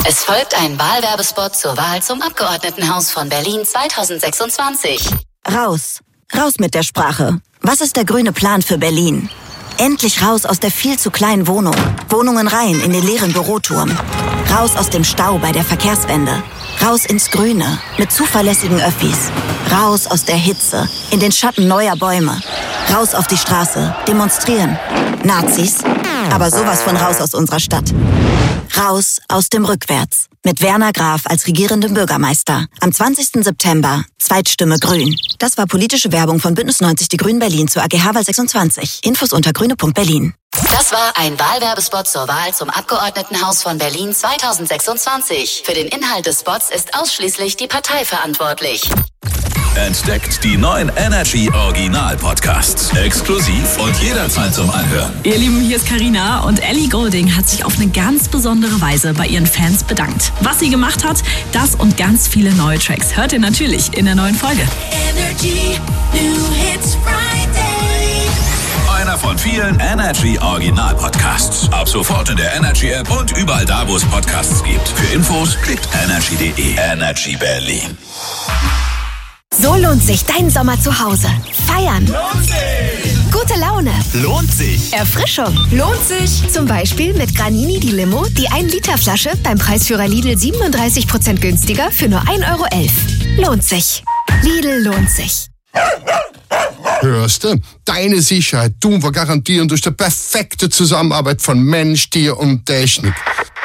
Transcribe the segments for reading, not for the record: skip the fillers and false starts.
Es folgt ein Wahlwerbespot zur Wahl zum Abgeordnetenhaus von Berlin 2026. Raus. Raus mit der Sprache. Was ist der grüne Plan für Berlin? Endlich raus aus der viel zu kleinen Wohnung. Wohnungen rein in den leeren Büroturm. Raus aus dem Stau bei der Verkehrswende. Raus ins Grüne mit zuverlässigen Öffis. Raus aus der Hitze in den Schatten neuer Bäume. Raus auf die Straße. Demonstrieren. Nazis. Aber sowas von raus aus unserer Stadt. Raus aus dem Rückwärts. Mit Werner Graf als regierendem Bürgermeister. Am 20. September. Zweitstimme Grün. Das war politische Werbung von Bündnis 90 Die Grünen Berlin zur AGH-Wahl 26. Infos unter grüne.berlin. Das war ein Wahlwerbespot zur Wahl zum Abgeordnetenhaus von Berlin 2026. Für den Inhalt des Spots ist ausschließlich die Partei verantwortlich. Entdeckt die neuen Energy Original Podcasts. Exklusiv und jederzeit zum Anhören. Ihr Lieben, hier ist Carina und Ellie Goulding hat sich auf eine ganz besondere Weise bei ihren Fans bedankt. Was sie gemacht hat, das und ganz viele neue Tracks hört ihr natürlich in der neuen Folge. Energy New Hits Friday. Einer von vielen Energy Original Podcasts. Ab sofort in der Energy App und überall da, wo es Podcasts gibt. Für Infos klickt energy.de. Energy Berlin. So lohnt sich dein Sommer zu Hause. Feiern. Lohnt sich. Gute Laune. Lohnt sich. Erfrischung. Lohnt sich. Zum Beispiel mit Granini die Limo, die 1-Liter-Flasche beim Preisführer Lidl 37% günstiger für nur 1,11 €. Lohnt sich. Lidl lohnt sich. Hörste, deine Sicherheit tun wir garantieren durch die perfekte Zusammenarbeit von Mensch, Tier und Technik.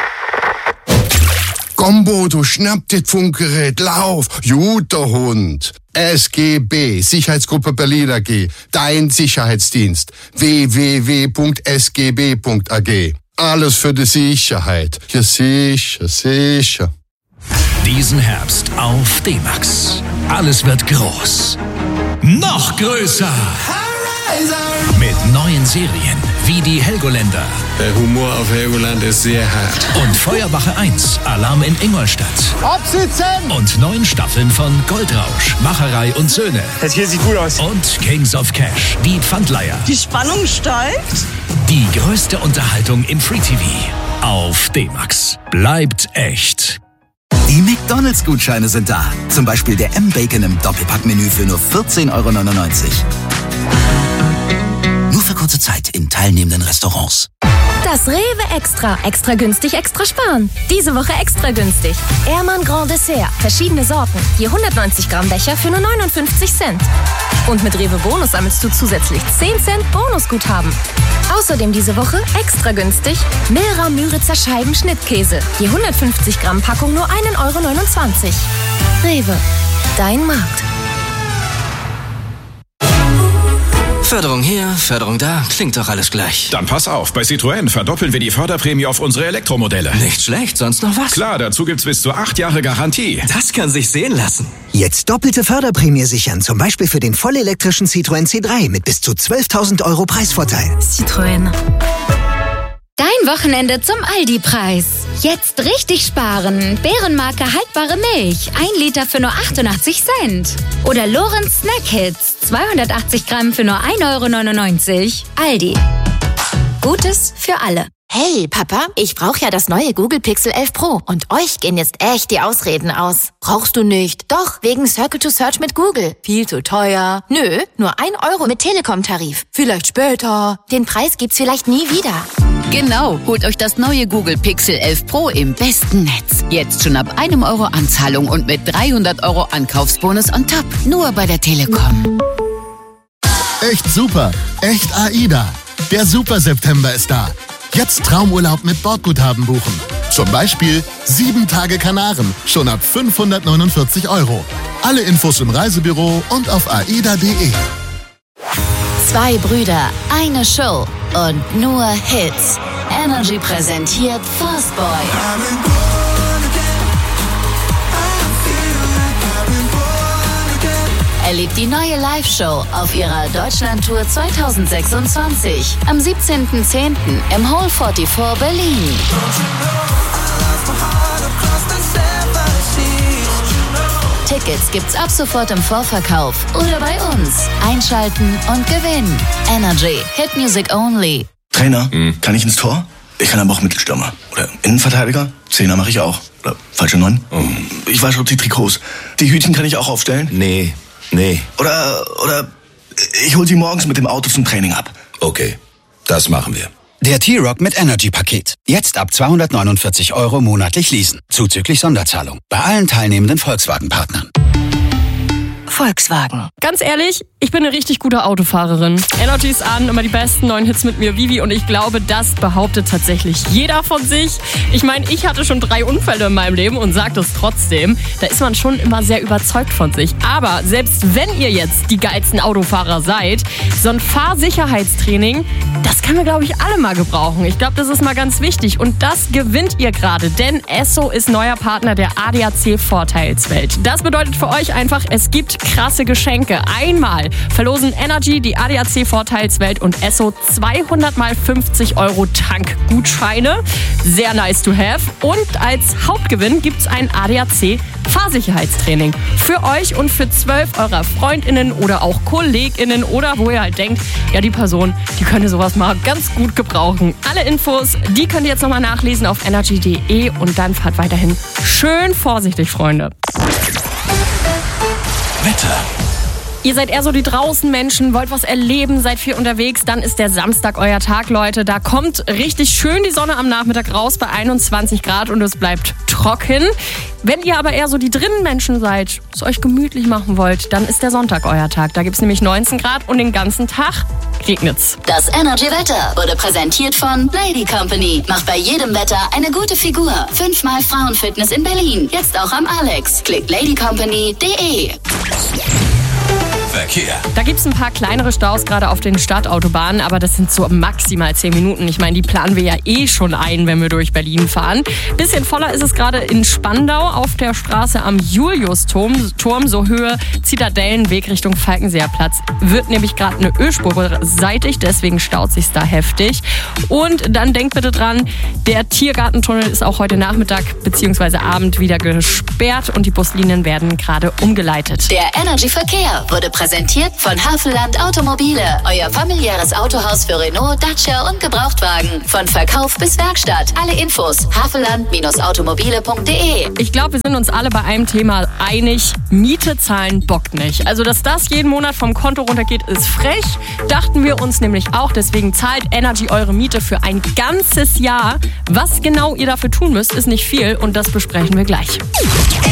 Combo, du schnapp dir das Funkgerät, lauf, guter Hund. SGB, Sicherheitsgruppe Berlin AG, dein Sicherheitsdienst. www.sgb.ag. Alles für die Sicherheit. Ja, sicher, sicher. Diesen Herbst auf D-Max. Alles wird groß. Noch größer. Mit neuen Serien wie die Helgoländer. Der Humor auf Helgoland ist sehr hart. Und Feuerwache 1, Alarm in Ingolstadt. Absitzen! Und 9 Staffeln von Goldrausch, Macherei und Söhne. Das hier sieht gut aus. Und Kings of Cash, die Pfandleiher. Die Spannung steigt. Die größte Unterhaltung im Free-TV. Auf D-Max. Bleibt echt. Die McDonalds-Gutscheine sind da. Zum Beispiel der M-Bacon im Doppelpackmenü für nur 14,99 €. Nur für kurze Zeit in teilnehmenden Restaurants. Das Rewe Extra. Extra günstig, extra sparen. Diese Woche extra günstig. Ehrmann Grand Dessert. Verschiedene Sorten. Je 190 Gramm Becher für nur 59 Cent. Und mit Rewe Bonus sammelst du zusätzlich 10 Cent Bonusguthaben. Außerdem diese Woche extra günstig Milra Müritzer Scheiben Schnittkäse. Je 150 Gramm Packung nur 1,29 €. Rewe. Dein Markt. Förderung hier, Förderung da, klingt doch alles gleich. Dann pass auf, bei Citroën verdoppeln wir die Förderprämie auf unsere Elektromodelle. Nicht schlecht, sonst noch was? Klar, dazu gibt's bis zu 8 Jahre Garantie. Das kann sich sehen lassen. Jetzt doppelte Förderprämie sichern, zum Beispiel für den vollelektrischen Citroën C3 mit bis zu 12.000 € Preisvorteil. Citroën. Dein Wochenende zum Aldi-Preis. Jetzt richtig sparen. Bärenmarke haltbare Milch. 1 Liter für nur 88 Cent. Oder Lorenz Snack Hits. 280 Gramm für nur 1,99 €. Aldi. Gutes für alle. Hey, Papa, ich brauche ja das neue Google Pixel 11 Pro. Und euch gehen jetzt echt die Ausreden aus. Brauchst du nicht? Doch, wegen Circle to Search mit Google. Viel zu teuer. Nö, nur 1 € mit Telekom-Tarif. Vielleicht später. Den Preis gibt's vielleicht nie wieder. Genau, holt euch das neue Google Pixel 11 Pro im besten Netz. Jetzt schon ab 1 € Anzahlung und mit 300 € Ankaufsbonus on top. Nur bei der Telekom. Echt super. Echt AIDA. Der Super September ist da. Jetzt Traumurlaub mit Bordguthaben buchen. Zum Beispiel 7 Tage Kanaren, schon ab 549 €. Alle Infos im Reisebüro und auf aida.de. 2 Brüder, eine Show und nur Hits. Energy präsentiert Fastboy. Erlebt die neue Live-Show auf ihrer Deutschland-Tour 2026 am 17.10. im Hall 44 Berlin. Tickets gibt's ab sofort im Vorverkauf oder bei uns. Einschalten und gewinnen. Energy, Hit Music Only. Trainer, kann ich ins Tor? Ich kann aber auch Mittelstürmer. Oder Innenverteidiger, 10er mache ich auch. Oder falsche 9. Ich wasche die Trikots. Die Hütchen kann ich auch aufstellen? Nee. Oder ich hol sie morgens mit dem Auto zum Training ab. Okay, das machen wir. Der T-Rock mit Energy-Paket. Jetzt ab 249 € monatlich leasen. Zuzüglich Sonderzahlung. Bei allen teilnehmenden Volkswagen-Partnern. Volkswagen. Ganz ehrlich, ich bin eine richtig gute Autofahrerin. Energy ist an, immer die besten neuen Hits mit mir, Vivi, und ich glaube, das behauptet tatsächlich jeder von sich. Ich meine, ich hatte schon 3 Unfälle in meinem Leben und sage das trotzdem. Da ist man schon immer sehr überzeugt von sich. Aber selbst wenn ihr jetzt die geilsten Autofahrer seid, so ein Fahrsicherheitstraining, das können wir, glaube ich, alle mal gebrauchen. Ich glaube, das ist mal ganz wichtig. Und das gewinnt ihr gerade, denn Esso ist neuer Partner der ADAC Vorteilswelt. Das bedeutet für euch einfach, es gibt krasse Geschenke. Einmal verlosen Energy, die ADAC Vorteilswelt und Esso 200 mal 50 € Tankgutscheine. Sehr nice to have. Und als Hauptgewinn gibt es ein ADAC Fahrsicherheitstraining. Für euch und für 12 eurer FreundInnen oder auch KollegInnen oder wo ihr halt denkt, ja, die Person, die könnte sowas mal ganz gut gebrauchen. Alle Infos, die könnt ihr jetzt nochmal nachlesen auf energy.de und dann fahrt weiterhin schön vorsichtig, Freunde. Wetter. Ihr seid eher so die Draußenmenschen, wollt was erleben, seid viel unterwegs, dann ist der Samstag euer Tag, Leute. Da kommt richtig schön die Sonne am Nachmittag raus bei 21 Grad und es bleibt trocken. Wenn ihr aber eher so die drinnen Menschen seid, es euch gemütlich machen wollt, dann ist der Sonntag euer Tag. Da gibt's nämlich 19 Grad und den ganzen Tag regnet's. Das Energy-Wetter wurde präsentiert von Lady Company. Macht bei jedem Wetter eine gute Figur. 5-mal Frauenfitness in Berlin. Jetzt auch am Alex. Klickt ladycompany.de. Verkehr. Da gibt's ein paar kleinere Staus, gerade auf den Stadtautobahnen, aber das sind so maximal 10 Minuten. Ich meine, die planen wir ja schon ein, wenn wir durch Berlin fahren. Bisschen voller ist es gerade in Spandau auf der Straße am Juliusturm, so Höhe Zitadellenweg Richtung Falkenseer Platz. Wird nämlich gerade eine Ölspur seitig, deswegen staut sich's da heftig. Und dann denkt bitte dran, der Tiergartentunnel ist auch heute Nachmittag bzw. Abend wieder gesperrt und die Buslinien werden gerade umgeleitet. Der Energy-Verkehr wurde präsentiert von Havelland Automobile. Euer familiäres Autohaus für Renault, Dacia und Gebrauchtwagen. Von Verkauf bis Werkstatt. Alle Infos havelland-automobile.de. Ich glaube, wir sind uns alle bei einem Thema einig. Miete zahlen bockt nicht. Also, dass das jeden Monat vom Konto runtergeht, ist frech. Dachten wir uns nämlich auch. Deswegen zahlt Energy eure Miete für ein ganzes Jahr. Was genau ihr dafür tun müsst, ist nicht viel und das besprechen wir gleich.